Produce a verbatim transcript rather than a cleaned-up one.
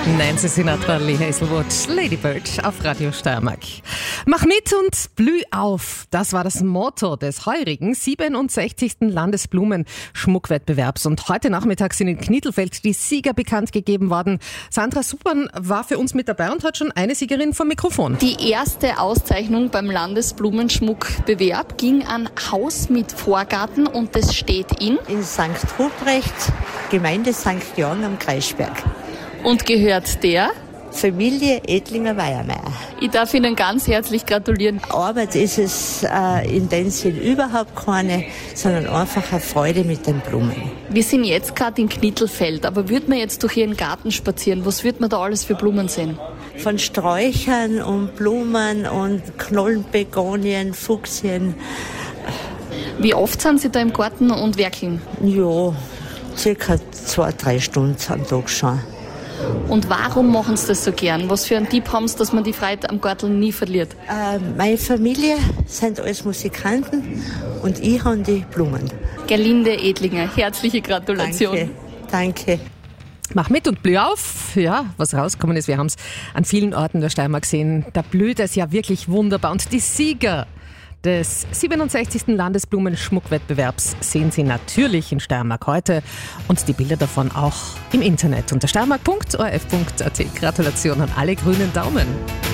Nancy Sinatra, Lee Hazelwood, Lady Bird auf Radio Steiermark. Mach mit und blüh auf. Das war das Motto des heurigen siebenundsechzigsten Landesblumenschmuckwettbewerbs. Und heute Nachmittag sind in Knittelfeld die Sieger bekannt gegeben worden. Sandra Suppan war für uns mit dabei und hat schon eine Siegerin vom Mikrofon. Die erste Auszeichnung beim Landesblumenschmuckbewerb ging an Haus mit Vorgarten und das steht in? In Sankt Ruprecht, Gemeinde Sankt Georgen am Kreisberg. Und gehört der? Familie Edlinger-Weiermeier. Ich darf Ihnen ganz herzlich gratulieren. Arbeit ist es äh, in dem Sinn überhaupt keine, sondern einfach eine Freude mit den Blumen. Wir sind jetzt gerade in Knittelfeld, aber würde man jetzt durch Ihren Garten spazieren, was würde man da alles für Blumen sehen? Von Sträuchern und Blumen und Knollenbegonien, Fuchsien. Wie oft sind Sie da im Garten und werkeln? Ja, circa zwei, drei Stunden am Tag schon. Und warum machen Sie das so gern? Was für einen Tipp haben Sie, dass man die Freude am Garteln nie verliert? Äh, meine Familie sind alles Musikanten und ich habe die Blumen. Gerlinde Edlinger, herzliche Gratulation. Danke, danke. Mach mit und blüh auf. Ja, was rausgekommen ist, wir haben es an vielen Orten der Steiermark gesehen. Da blüht es ja wirklich wunderbar. Und die Sieger des siebenundsechzigsten Landesblumenschmuckwettbewerbs sehen Sie natürlich in Steiermark heute und die Bilder davon auch im Internet unter steiermark punkt o r f punkt a t. Gratulation an alle grünen Daumen.